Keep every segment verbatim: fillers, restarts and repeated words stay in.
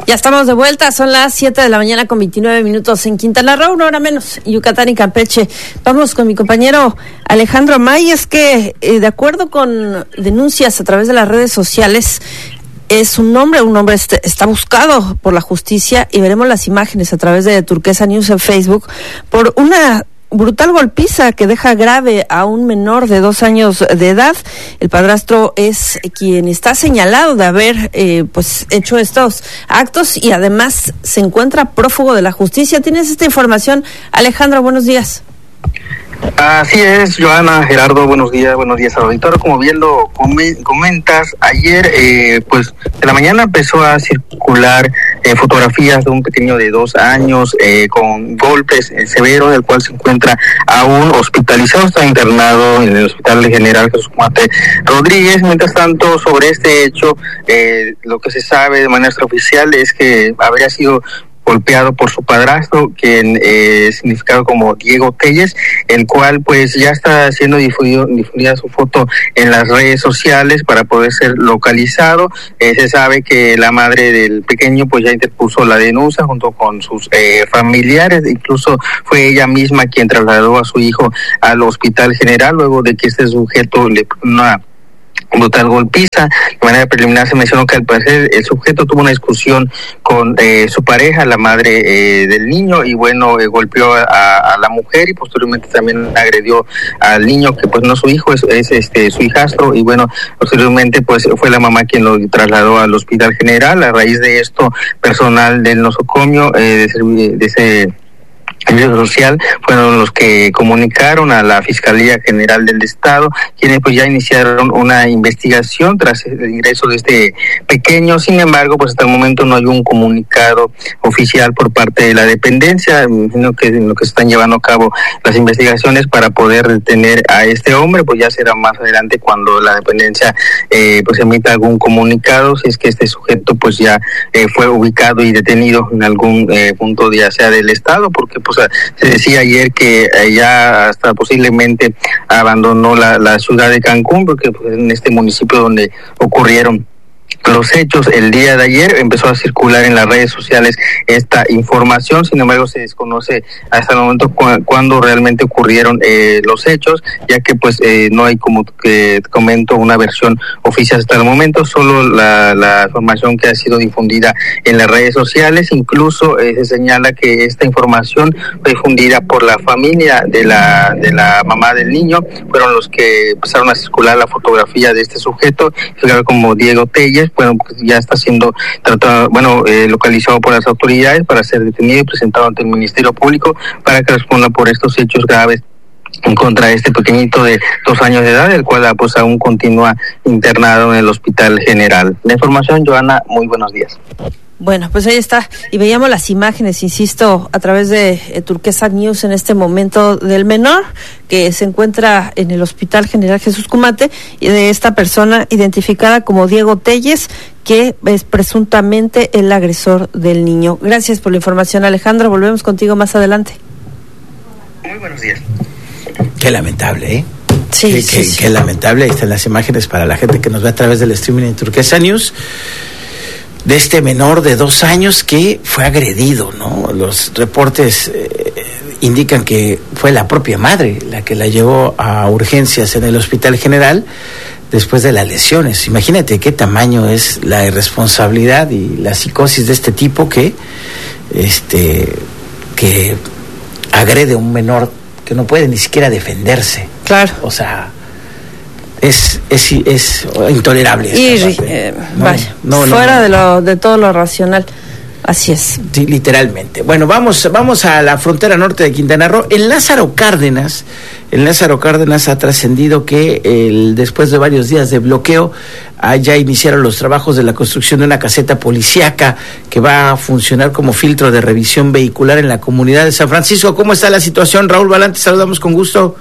Ya estamos de vuelta, son las siete de la mañana con veintinueve minutos en Quintana Roo, una hora menos, Yucatán y Campeche. Vamos con mi compañero Alejandro May. Es que, eh, de acuerdo con denuncias a través de las redes sociales, es un hombre, un hombre este, está buscado por la justicia, y veremos las imágenes a través de Turquesa News en Facebook, por una brutal golpiza que deja grave a un menor de dos años de edad. El padrastro es quien está señalado de haber eh, pues hecho estos actos, y además se encuentra prófugo de la justicia. ¿Tienes esta información, Alejandro? Buenos días. Así es, Joana, Gerardo, buenos días, buenos días al auditorio. Como bien lo comentas, ayer, eh, pues, de la mañana empezó a circular eh, fotografías de un pequeño de dos años eh, con golpes eh, severos, el cual se encuentra aún hospitalizado, está internado en el Hospital General Jesús Kumate Rodríguez. Mientras tanto, sobre este hecho, eh, lo que se sabe de manera extraoficial es que habría sido golpeado por su padrastro, quien eh, es significado como Diego Telles, el cual pues ya está siendo difundido, difundida su foto en las redes sociales para poder ser localizado. Eh, se sabe que la madre del pequeño pues ya interpuso la denuncia junto con sus eh, familiares, incluso fue ella misma quien trasladó a su hijo al Hospital General luego de que este sujeto le una brutal golpiza. De manera preliminar se mencionó que al parecer el sujeto tuvo una discusión con eh, su pareja, la madre eh, del niño, y bueno, eh, golpeó a, a la mujer y posteriormente también agredió al niño, que pues no es su hijo, es, es este su hijastro, y bueno, posteriormente pues fue la mamá quien lo trasladó al Hospital General. A raíz de esto, personal del nosocomio eh, de, de ese Servicio Social fueron los que comunicaron a la Fiscalía General del Estado, quienes pues ya iniciaron una investigación tras el ingreso de este pequeño. Sin embargo, pues hasta el momento no hay un comunicado oficial por parte de la dependencia. Me imagino que en lo que se están llevando a cabo las investigaciones para poder detener a este hombre, pues ya será más adelante cuando la dependencia eh, pues emita algún comunicado, si es que este sujeto pues ya eh, fue ubicado y detenido en algún eh, punto ya sea del Estado, porque pues se decía ayer que ya hasta posiblemente abandonó la, la ciudad de Cancún, porque pues, en este municipio donde ocurrieron los hechos el día de ayer empezó a circular en las redes sociales esta información. Sin embargo, se desconoce hasta el momento cu- cuándo realmente ocurrieron eh, los hechos, ya que pues eh, no hay, como que comento, una versión oficial hasta el momento, solo la, la información que ha sido difundida en las redes sociales. Incluso eh, se señala que esta información fue difundida por la familia de la de la mamá del niño, fueron los que empezaron a circular la fotografía de este sujeto, como Diego Telles. Bueno, pues ya está siendo tratado, bueno, eh, localizado por las autoridades para ser detenido y presentado ante el Ministerio Público para que responda por estos hechos graves en contra de este pequeñito de dos años de edad, el cual pues aún continúa internado en el Hospital General. La información, Joana, muy buenos días. Bueno, pues ahí está, y veíamos las imágenes, insisto, a través de eh, Turquesa News en este momento, del menor que se encuentra en el Hospital General Jesús Kumate, y de esta persona identificada como Diego Telles, que es presuntamente el agresor del niño. Gracias por la información, Alejandro. Volvemos contigo más adelante. Muy buenos días. Qué lamentable, ¿eh? Sí, qué, sí, qué, sí. qué lamentable. Ahí están las imágenes para la gente que nos ve a través del streaming en Turquesa News, de este menor de dos años que fue agredido, ¿no? Los reportes eh, indican que fue la propia madre la que la llevó a urgencias en el Hospital General después de las lesiones. Imagínate qué tamaño es la irresponsabilidad y la psicosis de este tipo que, este, que agrede a un menor que no puede ni siquiera defenderse. Claro. O sea, es es es intolerable. Y parte, eh, ¿no? vaya, no, no, fuera no. de lo de todo lo racional. Así es. Sí, literalmente. Bueno, vamos vamos a la frontera norte de Quintana Roo. En Lázaro Cárdenas, en Lázaro Cárdenas ha trascendido que el, después de varios días de bloqueo, ya iniciaron los trabajos de la construcción de una caseta policíaca que va a funcionar como filtro de revisión vehicular en la comunidad de San Francisco. ¿Cómo está la situación? Raúl Balante, saludamos con gusto.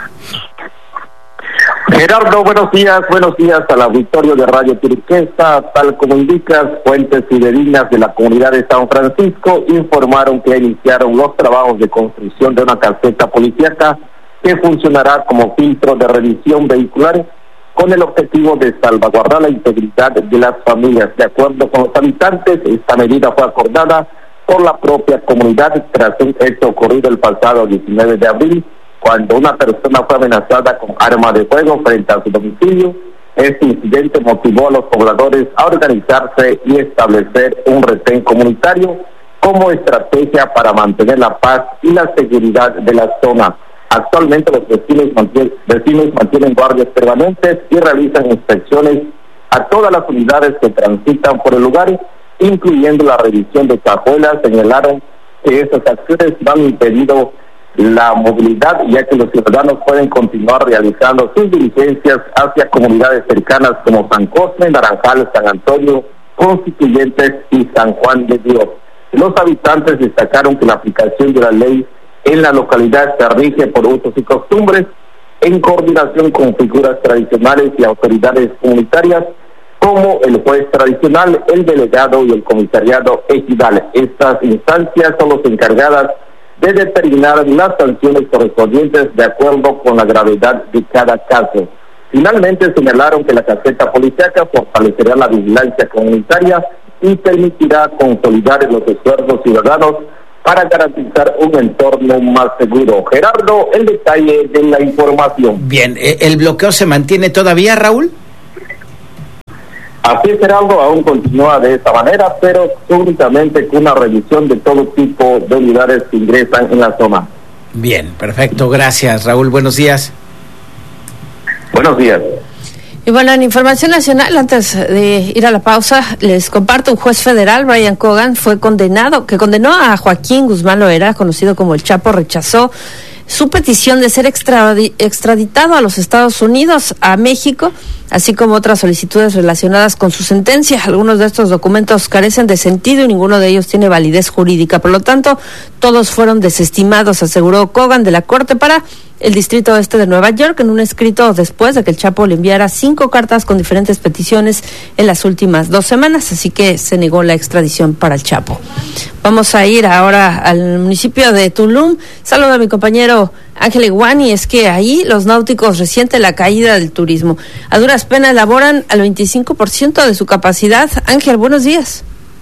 Gerardo, buenos días, buenos días al auditorio de Radio Turquesa. Tal como indicas, fuentes fidedignas de la comunidad de San Francisco informaron que iniciaron los trabajos de construcción de una caseta policíaca que funcionará como filtro de revisión vehicular con el objetivo de salvaguardar la integridad de las familias. De acuerdo con los habitantes, esta medida fue acordada por la propia comunidad tras un hecho ocurrido el pasado diecinueve de abril, cuando una persona fue amenazada con arma de fuego frente a su domicilio. Este incidente motivó a los pobladores a organizarse y establecer un retén comunitario como estrategia para mantener la paz y la seguridad de la zona. Actualmente los vecinos mantienen, vecinos mantienen guardias permanentes y realizan inspecciones a todas las unidades que transitan por el lugar, incluyendo la revisión de cajuelas. Señalaron que estas acciones no han impedido la movilidad, ya que los ciudadanos pueden continuar realizando sus diligencias hacia comunidades cercanas como San Cosme, Naranjal, San Antonio, Constituyentes y San Juan de Dios. Los habitantes destacaron que la aplicación de la ley en la localidad se rige por usos y costumbres, en coordinación con figuras tradicionales y autoridades comunitarias, como el juez tradicional, el delegado y el comisariado ejidal. Estas instancias son las encargadas de determinar las sanciones correspondientes de acuerdo con la gravedad de cada caso. Finalmente señalaron que la caseta policíaca fortalecerá la vigilancia comunitaria y permitirá consolidar los esfuerzos ciudadanos para garantizar un entorno más seguro. Gerardo, el detalle de la información. Bien, ¿el bloqueo se mantiene todavía, Raúl? Así es, Gerardo, aún continúa de esta manera, pero únicamente con una revisión de todo tipo de unidades que ingresan en la zona. Bien, perfecto, gracias, Raúl, buenos días. Buenos días. Y bueno, en información nacional, antes de ir a la pausa, les comparto, un juez federal, Brian Cogan, fue condenado, que condenó a Joaquín Guzmán Loera, conocido como El Chapo, rechazó su petición de ser extradi- extraditado a los Estados Unidos, a México, así como otras solicitudes relacionadas con su sentencia. Algunos de estos documentos carecen de sentido y ninguno de ellos tiene validez jurídica. Por lo tanto, todos fueron desestimados, aseguró Cogan de la Corte para el Distrito Este de Nueva York, en un escrito después de que el Chapo le enviara cinco cartas con diferentes peticiones en las últimas dos semanas, así que se negó la extradición para el Chapo. Vamos a ir ahora al municipio de Tulum. Saludo a mi compañero Ángel Iguani. Es que ahí los náuticos resienten la caída del turismo. A duras penas laboran al veinticinco por ciento de su capacidad. Ángel, buenos días.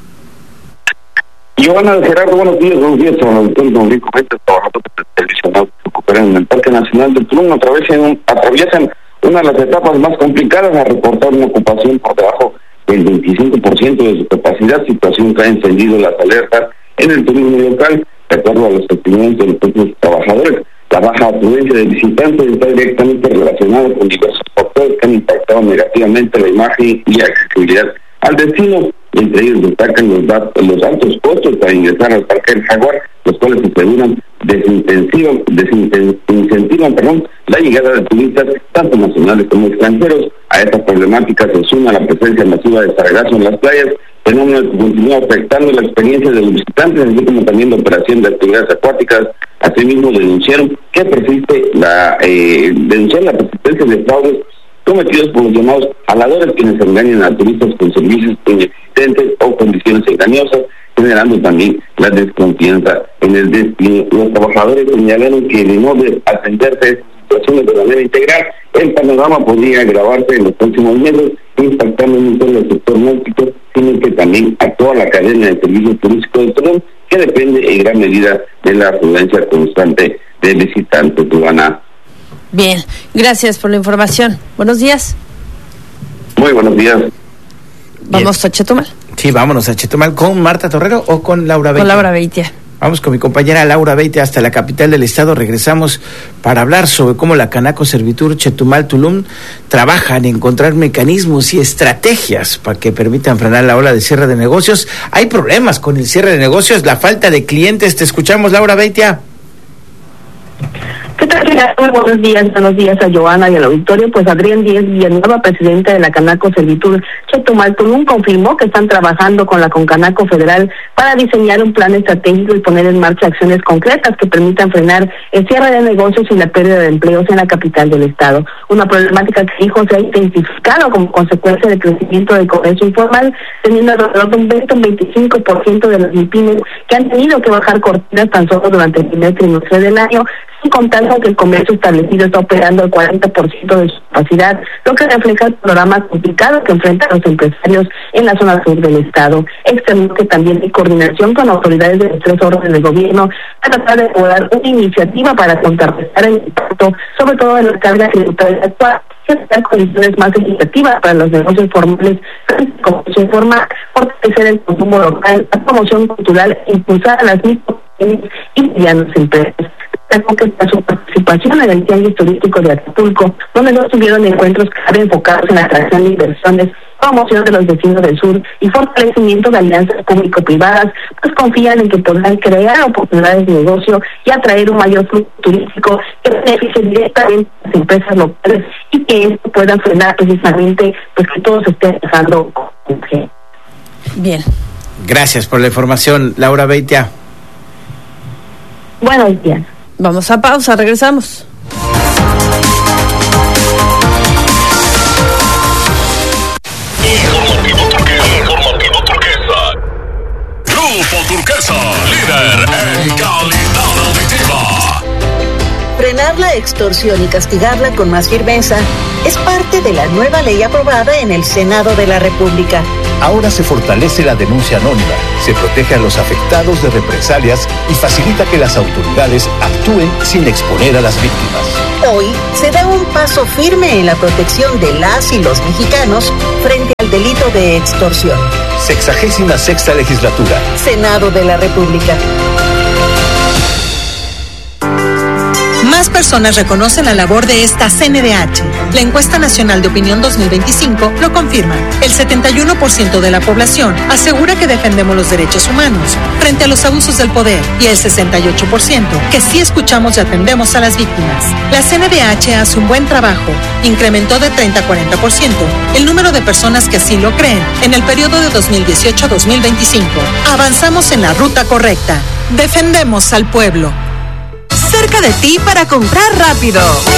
Joana, Gerardo, buenos días, buenos días, a los trabajadores del servicio náutico que operan en el Parque Nacional de Tulum atraviesan, un, atraviesan una de las etapas más complicadas a reportar una ocupación por debajo del veinticinco por ciento de su capacidad, situación que ha encendido las alertas en el turismo local. De acuerdo a los testimonios de los propios trabajadores, la baja afluencia de visitantes está directamente relacionada con diversos factores que han impactado negativamente la imagen y accesibilidad al destino. Entre ellos destacan los, datos, los altos costos para ingresar al Parque del Jaguar, los cuales aseguran desincentivan, desincentivan perdón, la llegada de turistas, tanto nacionales como extranjeros. A esta problemática se suma la presencia masiva de sargazo en las playas, fenómeno que continúa afectando la experiencia de los visitantes, así como también la operación de actividades acuáticas. Asimismo, denunciaron que persiste la eh, denunciaron la persistencia de fraudes cometidos por los llamados jaladores, quienes engañan a turistas con servicios inexistentes o condiciones engañosas, generando también la desconfianza en el destino. Los trabajadores señalaron que de no de atenderse a estas situaciones de manera integral, el panorama podría agravarse en los próximos meses, impactando no solo al sector náutico, sino que también a toda la cadena de servicios turísticos de Tulum, que depende en gran medida de la afluencia constante de visitantes urbanos. Bien, gracias por la información. Buenos días. Muy buenos días. Vamos Bien. a Chetumal. Sí, vámonos a Chetumal. ¿Con Marta Torrero o con Laura Beitia? Con Laura Beitia. Vamos con mi compañera Laura Beitia hasta la capital del estado. Regresamos para hablar sobre cómo la Canaco Servitur Chetumal Tulum trabaja en encontrar mecanismos y estrategias para que permitan frenar la ola de cierre de negocios. Hay problemas con el cierre de negocios, la falta de clientes. Te escuchamos, Laura Beitia. ¿Qué tal? Muy buenos días, buenos días a Joana y al auditorio. Pues Adrián Díez Villanueva, presidente de la Canaco Servitur Chetumal Tulum, confirmó que están trabajando con la Concanaco Federal para diseñar un plan estratégico y poner en marcha acciones concretas que permitan frenar el cierre de negocios y la pérdida de empleos en la capital del estado. Una problemática que dijo se ha intensificado como consecuencia del crecimiento del comercio informal, teniendo alrededor de un veinte a un veinticinco por ciento de las MIPYMES que han tenido que bajar cortinas tan solo durante el primer trimestre del año, sin contar señalando que el comercio establecido está operando al cuarenta por ciento de su capacidad, lo que refleja el panorama complicado que enfrentan los empresarios en la zona sur del estado. Externó que también hay coordinación con autoridades de los tres órdenes del gobierno para tratar de elaborar una iniciativa para contrarrestar el impacto, sobre todo en la carga tributaria actual, que crear condiciones más equitativas para los negocios formales, como se informa, fortalecer el consumo local, la promoción cultural e impulsar a las micro y medianas empresas. Destacó que está su participación en el Tianguis Turístico de Acapulco, donde no tuvieron encuentros clave enfocados en la atracción de inversiones, promoción de los vecinos del sur y fortalecimiento de alianzas público-privadas, pues confían en que podrán crear oportunidades de negocio y atraer un mayor flujo turístico que beneficie directamente a las empresas locales y que esto pueda frenar precisamente pues que todo se esté dejando con gente. Bien. Gracias por la información, Laura Beitia. Buenos días. Vamos a pausa, regresamos. Informativo Turquesa. Informativo Turquesa. Grupo Turquesa, líder en calidad auditiva. Frenar la extorsión y castigarla con más firmeza es parte de la nueva ley aprobada en el Senado de la República. Ahora se fortalece la denuncia anónima, se protege a los afectados de represalias y facilita que las autoridades actúen sin exponer a las víctimas. Hoy se da un paso firme en la protección de las y los mexicanos frente al delito de extorsión. Sexagésima sexta legislatura. Senado de la República. Más personas reconocen la labor de esta C N D H. La encuesta nacional de opinión dos mil veinticinco lo confirma. El setenta y uno por ciento de la población asegura que defendemos los derechos humanos frente a los abusos del poder y el sesenta y ocho por ciento que sí escuchamos y atendemos a las víctimas. La C N D H hace un buen trabajo. Incrementó de treinta a cuarenta por ciento el número de personas que así lo creen en el periodo de dos mil dieciocho a dos mil veinticinco. Avanzamos en la ruta correcta. Defendemos al pueblo. Cerca de ti para comprar rápido.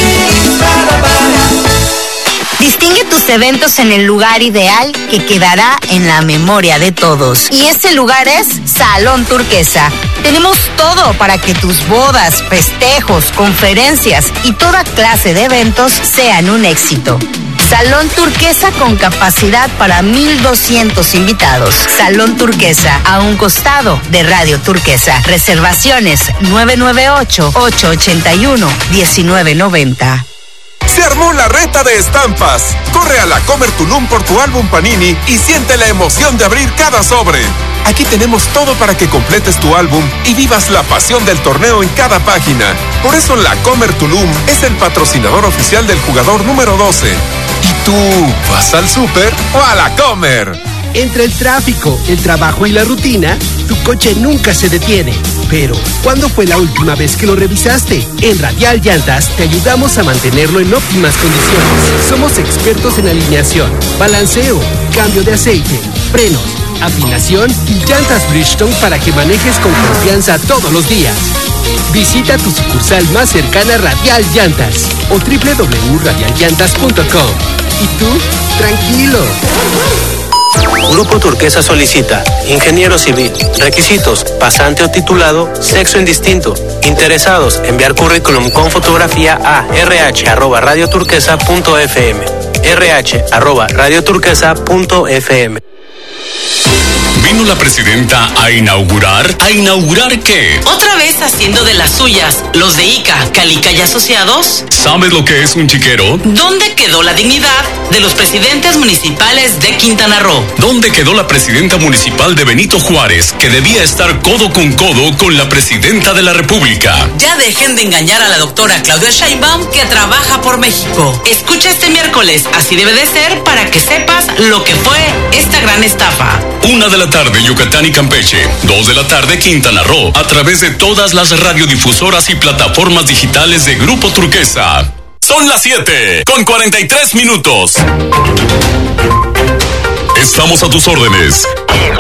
Distingue tus eventos en el lugar ideal que quedará en la memoria de todos. Y ese lugar es Salón Turquesa. Tenemos todo para que tus bodas, festejos, conferencias y toda clase de eventos sean un éxito. Salón Turquesa con capacidad para mil doscientos invitados. Salón Turquesa, a un costado de Radio Turquesa. Reservaciones nueve nueve ocho, ocho ocho uno, uno nueve nueve cero. Se armó la reta de estampas. Corre a la Comer Tulum por tu álbum Panini y siente la emoción de abrir cada sobre. Aquí tenemos todo para que completes tu álbum y vivas la pasión del torneo en cada página. Por eso la Comer Tulum es el patrocinador oficial del jugador número doce. ¿Y tú vas al súper o a la Comer? Entre el tráfico, el trabajo y la rutina, tu coche nunca se detiene. Pero, ¿cuándo fue la última vez que lo revisaste? En Radial Llantas te ayudamos a mantenerlo en óptimas condiciones. Somos expertos en alineación, balanceo, cambio de aceite, frenos, afinación y llantas Bridgestone para que manejes con confianza todos los días. Visita tu sucursal más cercana Radial Llantas o doble u doble u doble u punto radial llantas punto com. ¿Y tú? Tranquilo. Grupo Turquesa solicita ingeniero civil, requisitos, pasante o titulado, sexo indistinto, interesados, enviar currículum con fotografía a rh arroba radioturquesa punto f m, rh arroba radioturquesa punto f m. ¿Vino la presidenta a inaugurar? ¿A inaugurar qué? ¿Otra vez haciendo de las suyas los de I C A, Calica y Asociados? ¿Sabes lo que es un chiquero? ¿Dónde quedó la dignidad de los presidentes municipales de Quintana Roo? ¿Dónde quedó la presidenta municipal de Benito Juárez, que debía estar codo con codo con la presidenta de la República? Ya dejen de engañar a la doctora Claudia Sheinbaum, que trabaja por México. Escucha este miércoles, así debe de ser, para que sepas lo que fue esta gran estafa. Una de la tarde Yucatán y Campeche, dos de la tarde Quintana Roo, a través de todas las radiodifusoras y plataformas digitales de Grupo Turquesa. Son las siete con cuarenta y tres minutos. Estamos a tus órdenes.